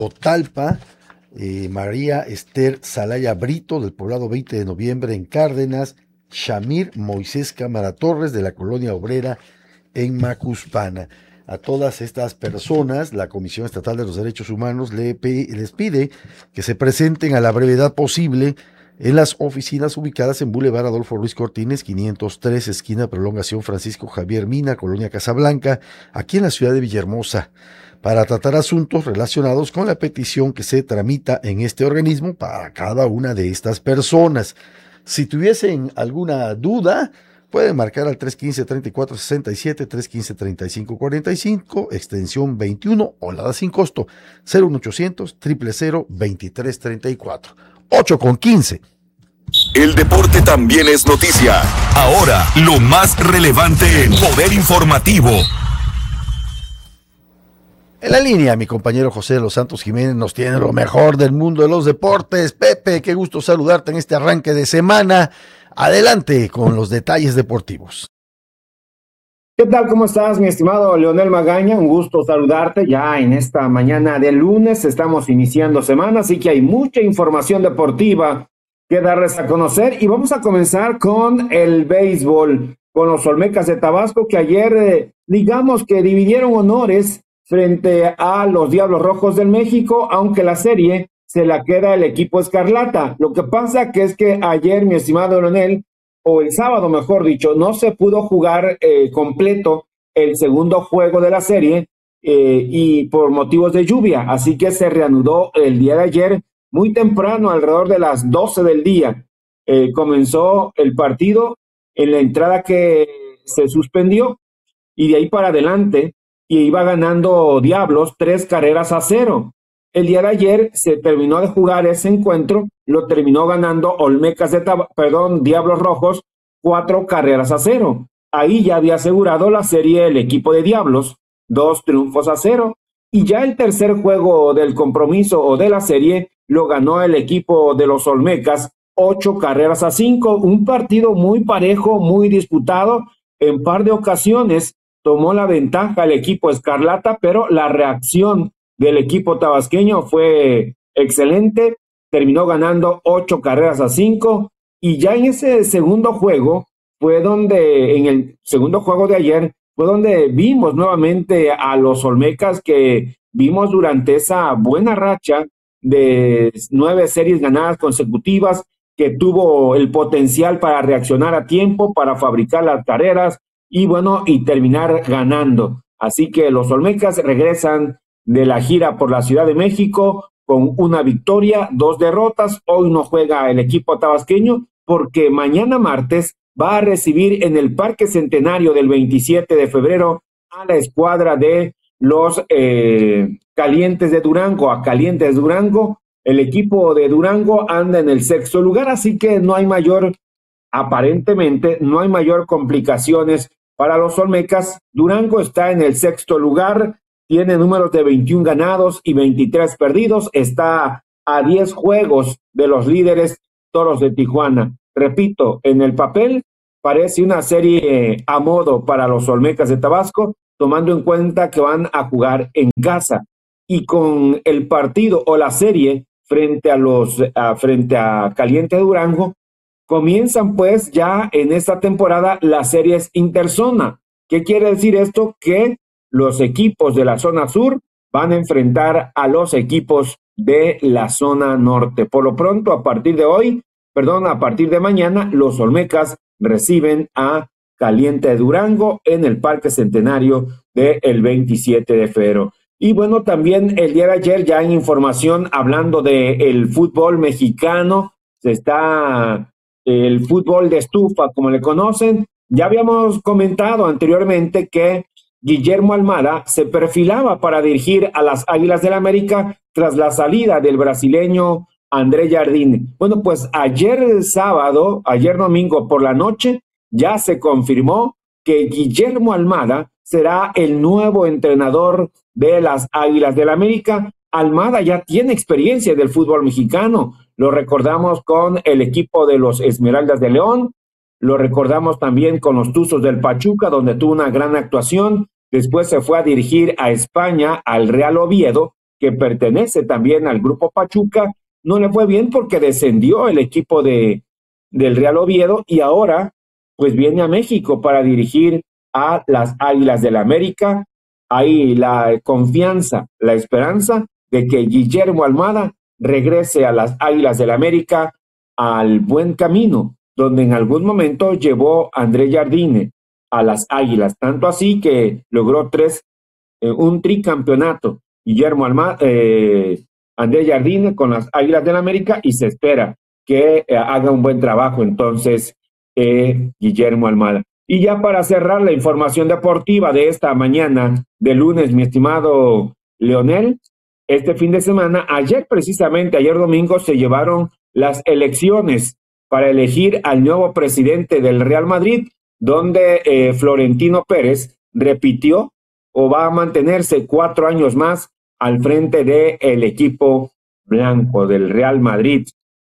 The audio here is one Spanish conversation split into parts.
Otalpa, María Esther Salaya Brito, del poblado 20 de noviembre en Cárdenas, Shamir Moisés Cámara Torres, de la Colonia Obrera en Macuspana. A todas estas personas, la Comisión Estatal de los Derechos Humanos les pide que se presenten a la brevedad posible en las oficinas ubicadas en Boulevard Adolfo Ruiz Cortines, 503, esquina Prolongación Francisco Javier Mina, Colonia Casablanca, aquí en la ciudad de Villahermosa, para tratar asuntos relacionados con la petición que se tramita en este organismo para cada una de estas personas. Si tuviesen alguna duda, pueden marcar al 315-3467, 315-3545, extensión 21 o la da sin costo, 01800-000-2334. 8:15. El deporte también es noticia. Ahora, lo más relevante en Poder Informativo. En la línea, mi compañero José de los Santos Jiménez nos tiene lo mejor del mundo de los deportes. Pepe, qué gusto saludarte en este arranque de semana. Adelante con los detalles deportivos. ¿Qué tal? ¿Cómo estás, mi estimado Leonel Magaña? Un gusto saludarte ya en esta mañana de lunes. Estamos iniciando semana, así que hay mucha información deportiva que darles a conocer. Y vamos a comenzar con el béisbol, con los Olmecas de Tabasco, que ayer, digamos que dividieron honores frente a los Diablos Rojos del México, aunque la serie se la queda el equipo Escarlata. Lo que pasa que es que ayer, mi estimado Leonel, o el sábado mejor dicho, no se pudo jugar completo el segundo juego de la serie y por motivos de lluvia, así que se reanudó el día de ayer muy temprano, alrededor de las 12 del día. Comenzó el partido en la entrada que se suspendió y de ahí para adelante y iba ganando Diablos 3-0. El día de ayer se terminó de jugar ese encuentro, lo terminó ganando Diablos Rojos 4-0. Ahí ya había asegurado la serie el equipo de Diablos, 2-0. Y ya el tercer juego del compromiso o de la serie lo ganó el equipo de los Olmecas 8-5. Un partido muy parejo, muy disputado. En par de ocasiones tomó la ventaja el equipo Escarlata, pero la reacción del equipo tabasqueño fue excelente, terminó ganando 8-5, y ya en ese segundo juego en el segundo juego de ayer, fue donde vimos nuevamente a los Olmecas que vimos durante esa buena racha de 9 series ganadas consecutivas, que tuvo el potencial para reaccionar a tiempo, para fabricar las carreras, y terminar ganando. Así que los Olmecas regresan de la gira por la Ciudad de México con una victoria, 2 derrotas. Hoy no juega el equipo tabasqueño porque mañana martes va a recibir en el Parque Centenario del 27 de febrero a la escuadra de los Calientes de Durango, a Calientes Durango. El equipo de Durango anda en el 6º lugar, así que aparentemente no hay mayor complicaciones para los Olmecas. Durango está en el 6º lugar, tiene números de 21 ganados y 23 perdidos, está a 10 juegos de los líderes Toros de Tijuana. Repito, en el papel parece una serie a modo para los Olmecas de Tabasco, tomando en cuenta que van a jugar en casa. Y con el partido o la serie frente a Caliente Durango, comienzan pues ya en esta temporada las series interzona. ¿Qué quiere decir esto? Que los equipos de la zona sur van a enfrentar a los equipos de la zona norte. Por lo pronto, a partir de mañana, los Olmecas reciben a Caliente Durango en el Parque Centenario del 27 de febrero. Y también el día de ayer, ya en información, hablando del fútbol mexicano, el fútbol de estufa, como le conocen. Ya habíamos comentado anteriormente que Guillermo Almada se perfilaba para dirigir a las Águilas del América tras la salida del brasileño André Jardine. Pues ayer domingo por la noche, ya se confirmó que Guillermo Almada será el nuevo entrenador de las Águilas del América. Almada ya tiene experiencia del fútbol mexicano. Lo recordamos con el equipo de los Esmeraldas de León, lo recordamos también con los Tuzos del Pachuca, donde tuvo una gran actuación. Después se fue a dirigir a España, al Real Oviedo, que pertenece también al Grupo Pachuca, no le fue bien porque descendió el equipo del Real Oviedo y ahora pues viene a México para dirigir a las Águilas del América. Hay la confianza, la esperanza de que Guillermo Almada regrese a las Águilas del América al buen camino, donde en algún momento llevó a André Jardine a las Águilas, tanto así que logró un tricampeonato. Guillermo Almada, André Jardine con las Águilas del América, y se espera que haga un buen trabajo entonces Guillermo Almada. Y ya para cerrar la información deportiva de esta mañana de lunes, mi estimado Leonel, este fin de semana, ayer domingo, se llevaron las elecciones para elegir al nuevo presidente del Real Madrid, donde Florentino Pérez repitió o va a mantenerse 4 años más al frente del equipo blanco del Real Madrid.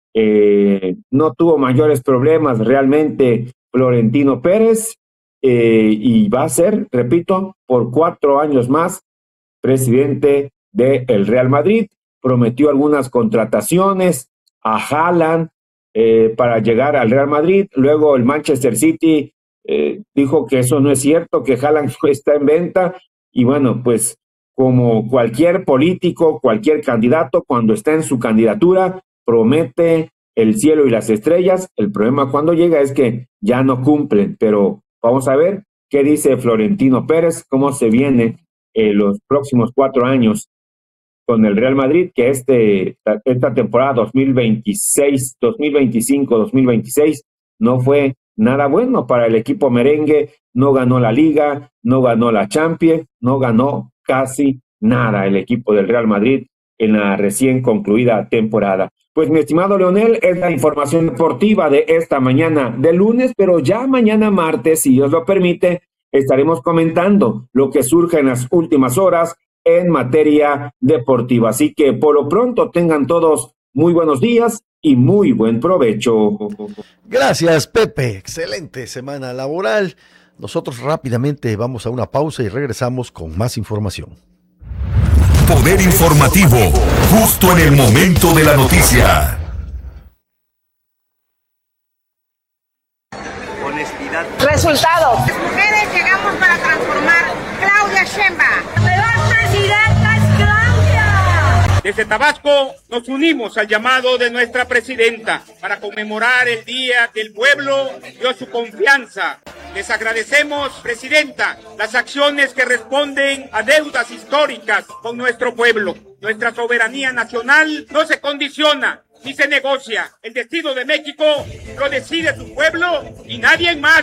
No tuvo mayores problemas realmente Florentino Pérez, y va a ser, repito, por 4 años más presidente del Real Madrid. Prometió algunas contrataciones a Haaland para llegar al Real Madrid. Luego el Manchester City dijo que eso no es cierto, que Haaland no está en venta. Y bueno, pues como cualquier político, cualquier candidato, cuando está en su candidatura, promete el cielo y las estrellas. El problema cuando llega es que ya no cumplen. Pero vamos a ver qué dice Florentino Pérez, cómo se viene los próximos 4 años con el Real Madrid, que esta temporada 2026, 2025, 2026 no fue nada bueno para el equipo merengue. No ganó la Liga, no ganó la Champions, no ganó casi nada el equipo del Real Madrid en la recién concluida temporada. Pues mi estimado Leonel, es la información deportiva de esta mañana de lunes, pero ya mañana martes, si Dios lo permite, estaremos comentando lo que surge en las últimas horas en materia deportiva. Así que por lo pronto tengan todos muy buenos días y muy buen provecho. Gracias, Pepe. Excelente semana laboral. Nosotros rápidamente vamos a una pausa y regresamos con más información. Poder informativo, justo en el momento de la noticia. Honestidad. Resultados. Las mujeres llegamos para transformar. Claudia Sheinbaum. La mejor presidenta es Claudia. Desde Tabasco nos unimos al llamado de nuestra presidenta para conmemorar el Día del Pueblo. Dio su confianza. Les agradecemos, presidenta, las acciones que responden a deudas históricas con nuestro pueblo. Nuestra soberanía nacional no se condiciona ni se negocia. El destino de México lo decide su pueblo y nadie más.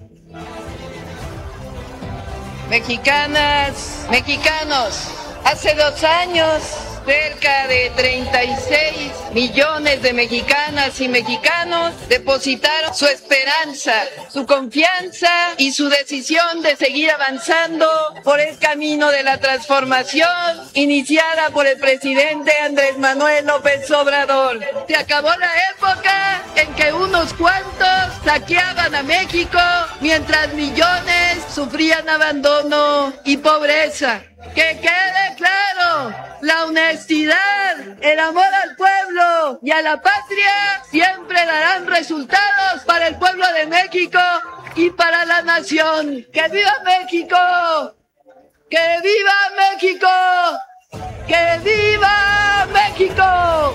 Mexicanas, mexicanos, hace 2 años, cerca de 36 millones de mexicanas y mexicanos depositaron su esperanza, su confianza y su decisión de seguir avanzando por el camino de la transformación iniciada por el presidente Andrés Manuel López Obrador. Se acabó la época en que unos cuantos saqueaban a México mientras millones sufrían abandono y pobreza. Que quede claro, la honestidad, el amor al pueblo y a la patria siempre darán resultados para el pueblo de México y para la nación. ¡Que viva México! ¡Que viva México! ¡Que viva México!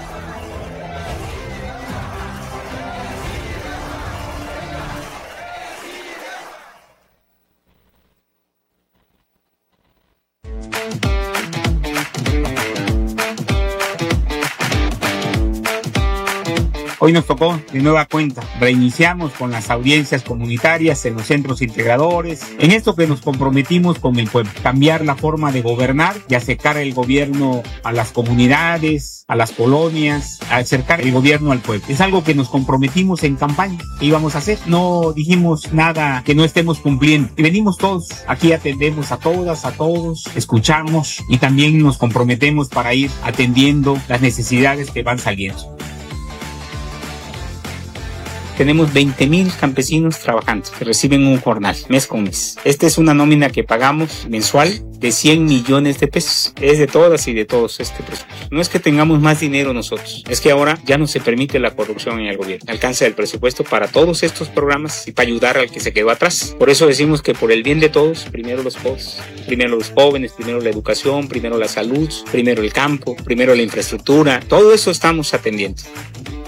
Hoy nos tocó de nueva cuenta. Reiniciamos con las audiencias comunitarias en los centros integradores. En esto que nos comprometimos con el pueblo. Cambiar la forma de gobernar y acercar el gobierno a las comunidades, a las colonias, acercar el gobierno al pueblo. Es algo que nos comprometimos en campaña. ¿Qué íbamos a hacer? No dijimos nada que no estemos cumpliendo. Y venimos todos. Aquí atendemos a todas, a todos. Escuchamos y también nos comprometemos para ir atendiendo las necesidades que van saliendo. tenemos 20,000 campesinos trabajando que reciben un jornal mes con mes. Esta es una nómina que pagamos mensual de 100 millones de pesos. Es de todas y de todos este presupuesto. No es que tengamos más dinero nosotros, es que ahora ya no se permite la corrupción en el gobierno. Alcanza el presupuesto para todos estos programas y para ayudar al que se quedó atrás. Por eso decimos que por el bien de todos, primero los pobres, primero los jóvenes, primero la educación, primero la salud, primero el campo, primero la infraestructura. Todo eso estamos atendiendo.